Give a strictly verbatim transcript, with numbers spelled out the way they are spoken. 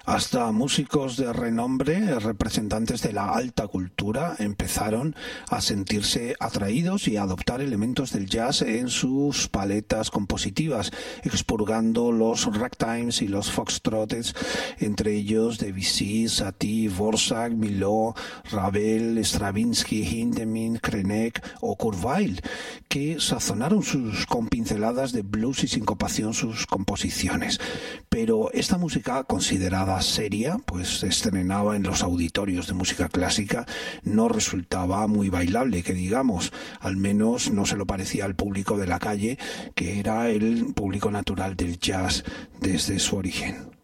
Hasta músicos de renombre, representantes de la alta cultura, empezaron a sentirse atraídos y a adoptar elementos del jazz en sus paletas compositivas, expurgando los ragtimes y los foxtrots, entre ellos Debussy, Satie, Dvorak, Milhaud, Ravel, Stravinsky, Hindemith, Krenek o Kurt Weill, que sazonaron sus, con pinceladas de blues y sincopación sus composiciones. Pero esta música, considerada seria, pues se estrenaba en los auditorios de música clásica, no resultaba muy bailable, que digamos, al menos no se lo parecía al público de la calle, que era el público natural del jazz desde su origen.